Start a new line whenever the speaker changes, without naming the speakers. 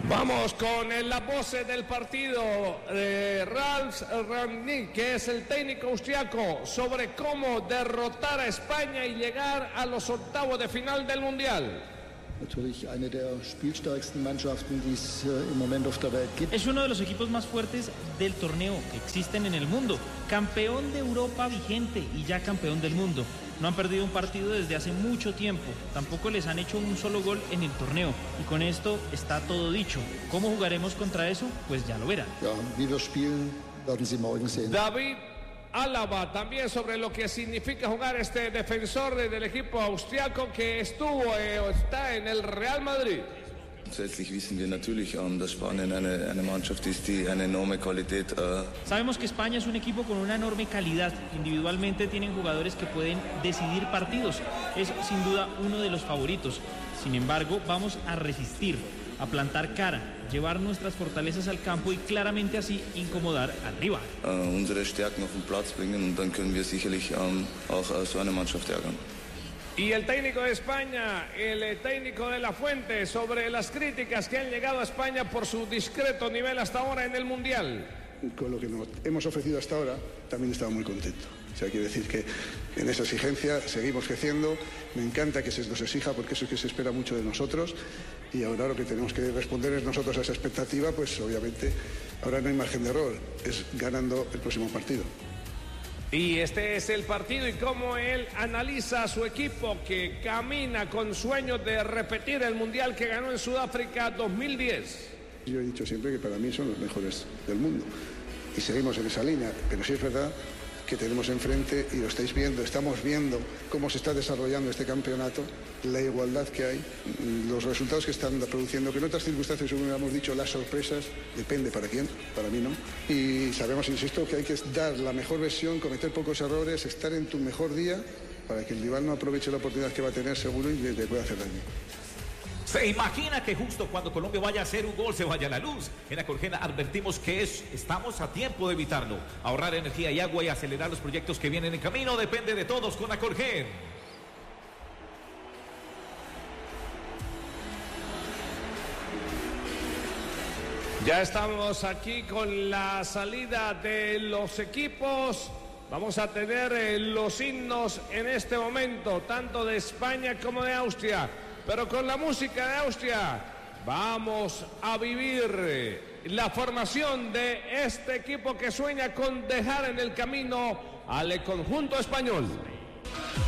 Vamos con las voces del partido de Ralf Rangnick, que es el técnico austriaco, sobre cómo derrotar a España y llegar a los octavos de final del Mundial.
Es uno de los equipos más fuertes del torneo que existen en el mundo. Campeón de Europa vigente y ya campeón del mundo. No han perdido un partido desde hace mucho tiempo. Tampoco les han hecho un solo gol en el torneo. Y con esto está todo dicho. ¿Cómo jugaremos contra eso? Pues ya lo verán.
David Alaba también sobre lo que significa jugar este defensor del equipo austriaco que está en el Real Madrid.
Sabemos que España es un equipo con una enorme calidad. Individualmente tienen jugadores que pueden decidir partidos. Es sin duda uno de los favoritos. Sin embargo, vamos a resistir, a plantar cara, llevar nuestras fortalezas al campo y claramente así incomodar al rival.
Unsere Stärken auf den Platz bringen und dann können wir sicherlich auch so eine Mannschaft ärgern.
Y el técnico de España, el técnico de La Fuente, sobre las críticas que han llegado a España por su discreto nivel hasta ahora en el Mundial.
Con lo que nos hemos ofrecido hasta ahora, también estaba muy contento. O sea, quiero decir que en esa exigencia seguimos creciendo. Me encanta que se nos exija porque eso es que se espera mucho de nosotros. Y ahora lo que tenemos que responder es nosotros a esa expectativa, pues obviamente ahora no hay margen de error, es ganando el próximo partido.
Y este es el partido y cómo él analiza a su equipo que camina con sueños de repetir el Mundial que ganó en Sudáfrica 2010.
Yo he dicho siempre que para mí son los mejores del mundo y seguimos en esa línea, pero sí es verdad que tenemos enfrente, y lo estáis viendo, estamos viendo cómo se está desarrollando este campeonato, la igualdad que hay, los resultados que están produciendo, que en otras circunstancias, según hemos dicho, las sorpresas, depende para quién, para mí no. Y sabemos, insisto, que hay que dar la mejor versión, cometer pocos errores, estar en tu mejor día, para que el rival no aproveche la oportunidad que va a tener seguro y te pueda hacer daño.
¿Se imagina que justo cuando Colombia vaya a hacer un gol se vaya la luz? En Acolgen advertimos que estamos a tiempo de evitarlo. Ahorrar energía y agua y acelerar los proyectos que vienen en camino depende de todos con Acolgen.
Ya estamos aquí con la salida de los equipos. Vamos a tener los himnos en este momento, tanto de España como de Austria. Pero con la música de Austria vamos a vivir la formación de este equipo que sueña con dejar en el camino al conjunto español.